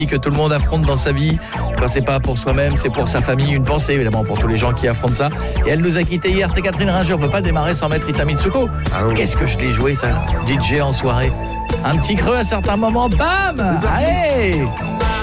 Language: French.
que tout le monde affronte dans sa vie. Quand c'est pas pour soi-même, c'est pour sa famille. Une pensée évidemment pour tous les gens qui affrontent ça. Et elle nous a quitté hier. C'est Catherine Ringer. On peut pas démarrer sans mettre Rita Mitsuko. Qu'est-ce que je l'ai joué ça, DJ en soirée. Un petit creux à certains moments. Bam. Allez.